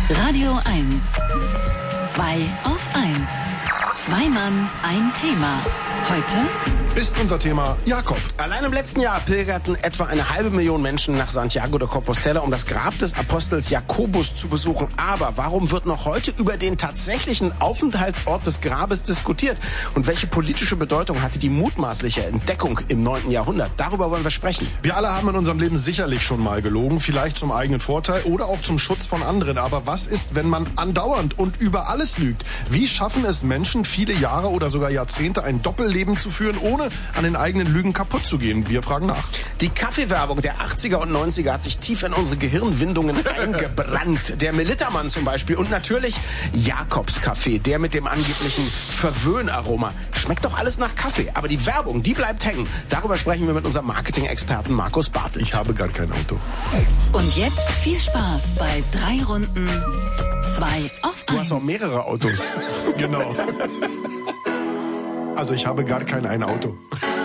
Radio 1. 2 auf 1. Zwei Mann, ein Thema. Heute ist unser Thema Jakob. Allein im letzten Jahr pilgerten etwa 500.000 Menschen nach Santiago de Compostela, um das Grab des Apostels Jakobus zu besuchen. Aber warum wird noch heute über den tatsächlichen Aufenthaltsort des Grabes diskutiert? Und welche politische Bedeutung hatte die mutmaßliche Entdeckung im 9. Jahrhundert? Darüber wollen wir sprechen. Wir alle haben in unserem Leben sicherlich schon mal gelogen, vielleicht zum eigenen Vorteil oder auch zum Schutz von anderen. Aber was ist, wenn man andauernd und über alles lügt? Wie schaffen es Menschen, viele Jahre oder sogar Jahrzehnte ein Doppelleben zu führen, ohne an den eigenen Lügen kaputt zu gehen? Wir fragen nach. Die Kaffeewerbung der 80er und 90er hat sich tief in unsere Gehirnwindungen eingebrannt. Der Melittermann zum Beispiel und natürlich Jakobs Kaffee, der mit dem angeblichen Verwöhnaroma. Schmeckt doch alles nach Kaffee, aber die Werbung, die bleibt hängen. Darüber sprechen wir mit unserem Marketing-Experten Markus Bartelt. Ich habe gar kein Auto. Und jetzt viel Spaß bei 3 Runden 2 auf 1. Du hast auch mehrere Autos. Genau. Also ich habe gar kein Auto.